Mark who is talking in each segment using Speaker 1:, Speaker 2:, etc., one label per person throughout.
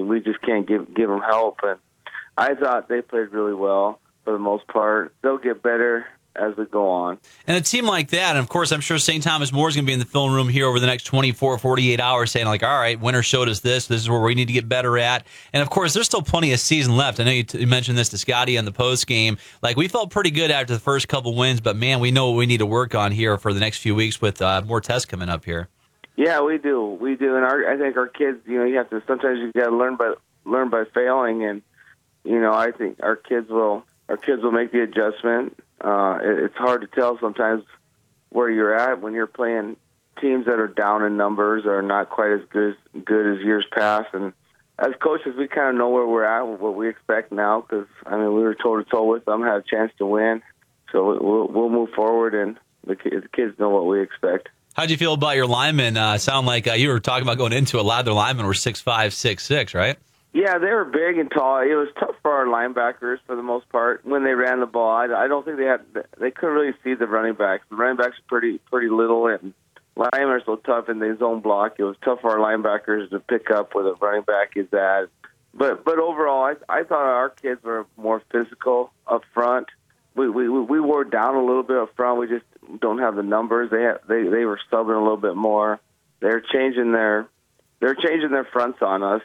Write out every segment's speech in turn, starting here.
Speaker 1: we just can't give them help. And I thought they played really well for the most part. They'll get better as we go on.
Speaker 2: And a team like that, and of course, I'm sure St. Thomas More is going to be in the film room here over the next 24, 48 hours saying, like, all right, winter showed us this. This is where we need to get better at. And, of course, there's still plenty of season left. I know you mentioned this to Scotty on the post game. Like, we felt pretty good after the first couple wins, but, man, we know what we need to work on here for the next few weeks with more tests coming up here.
Speaker 1: Yeah, we do. We do. And I think our kids, you have to, sometimes you got to learn by failing. And, I think our kids will make the adjustment. It's hard to tell sometimes where you're at when you're playing teams that are down in numbers or not quite as good as years past. And as coaches, we kind of know where we're at, what we expect now, because we were toe-to-toe with them, had a chance to win. So we'll move forward, and the kids know what we expect.
Speaker 2: How'd you feel about your linemen? Sound like you were talking about going into a lot of their linemen were 6'5", 6'6", right?
Speaker 1: Yeah, they were big and tall. It was tough for our linebackers for the most part when they ran the ball. I don't think they couldn't really see the running backs. The running backs are pretty little, and linemen are so tough in the zone block. It was tough for our linebackers to pick up where the running back is at. But overall, I thought our kids were more physical up front. We wore down a little bit up front. We just don't have the numbers. They were subbing a little bit more. They're changing their fronts on us.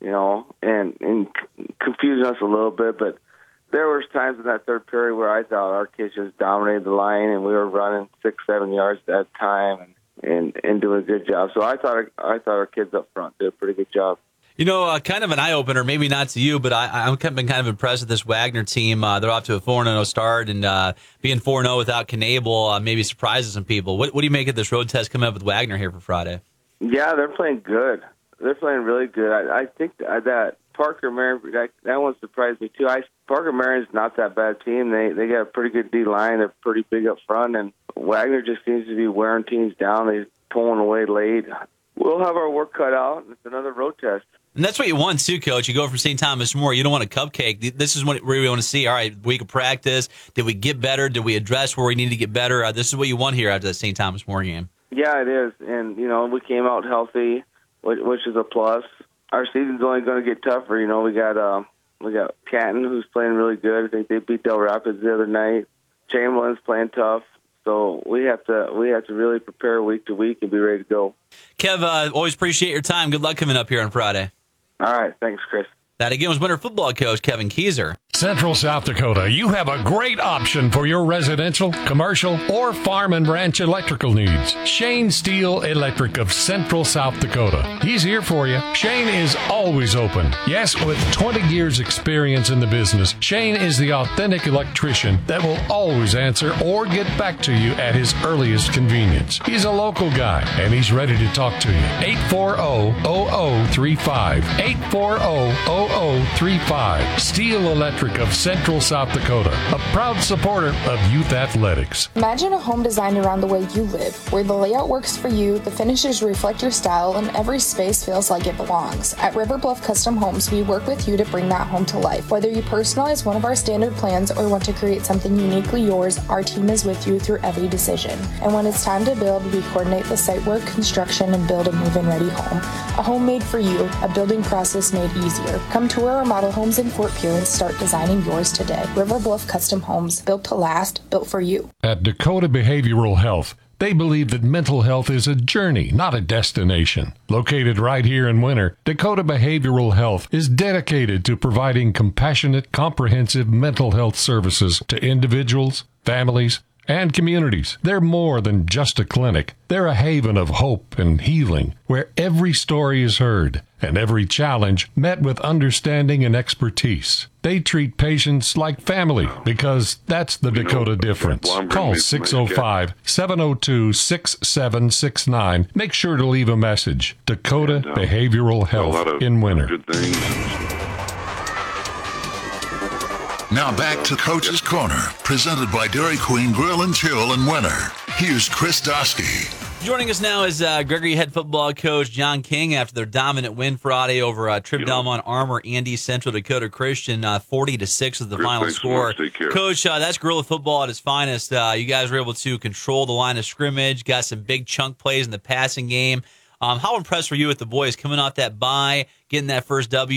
Speaker 1: And confusing us a little bit. But there was times in that third period where I thought our kids just dominated the line, and we were running 6-7 yards at that time and doing a good job. So I thought our kids up front did a pretty good job.
Speaker 2: Kind of an eye-opener, maybe not to you, but I've been kind of impressed with this Wagner team. They're off to a 4-0 start, and being 4-0 without Knable maybe surprises some people. What do you make of this road test coming up with Wagner here for Friday?
Speaker 1: Yeah, they're playing good. They're playing really good. I think that Parker Marion, that one surprised me too. Parker Marion's not that bad team. They got a pretty good D-line. They're pretty big up front, and Wagner just seems to be wearing teams down. They're pulling away late. We'll have our work cut out. It's another road test.
Speaker 2: And that's what you want too, Coach. You go from St. Thomas More. You don't want a cupcake. This is what we want to see. All right, week of practice. Did we get better? Did we address where we need to get better? This is what you want here after the St. Thomas More game.
Speaker 1: Yeah, it is. And, we came out healthy, which is a plus. Our season's only going to get tougher. We got Canton, who's playing really good. I think they beat Del Rapids the other night. Chamberlain's playing tough. So we have to really prepare week to week and be ready to go.
Speaker 2: Kev, always appreciate your time. Good luck coming up here on Friday.
Speaker 1: All right. Thanks, Chris.
Speaker 2: That again was winter football coach Kevin Kieser.
Speaker 3: Central South Dakota, you have a great option for your residential, commercial, or farm and ranch electrical needs. Shane Steele Electric of Central South Dakota. He's here for you. Shane is always open. Yes, with 20 years experience in the business, Shane is the authentic electrician that will always answer or get back to you at his earliest convenience. He's a local guy, and he's ready to talk to you. 840-0035. 840-0035. Steele Electric of Central South Dakota, a proud supporter of youth athletics.
Speaker 4: Imagine a home designed around the way you live, where the layout works for you, the finishes reflect your style, and every space feels like it belongs. At River Bluff Custom Homes, we work with you to bring that home to life. Whether you personalize one of our standard plans or want to create something uniquely yours, our team is with you through every decision. And when it's time to build, we coordinate the site work, construction, and build a move-in ready home. A home made for you, a building process made easier. Come tour our model homes in Fort Pierre and start designing yours today. River Bluff Custom Homes, built to last, built for you.
Speaker 3: At Dakota Behavioral Health, they believe that mental health is a journey, not a destination. Located right here in Winter, Dakota Behavioral Health is dedicated to providing compassionate, comprehensive mental health services to individuals, families, and communities. They're more than just a clinic. They're a haven of hope and healing, where every story is heard and every challenge met with understanding and expertise. They treat patients like family because that's the Dakota difference. Call 605-702-6769. Make sure to leave a message. Dakota Behavioral Health in Winter.
Speaker 5: Now back to Coach's Corner, presented by Dairy Queen Grill and Chill in Winter. Here's Chris Dosky.
Speaker 2: Joining us now is Gregory head football coach John King after their dominant win Friday over Trip Delmont Armor and East Central Dakota Christian. 40-6 is the final score. Coach, that's guerrilla football at its finest. You guys were able to control the line of scrimmage, got some big chunk plays in the passing game. How impressed were you with the boys coming off that bye, getting that first W?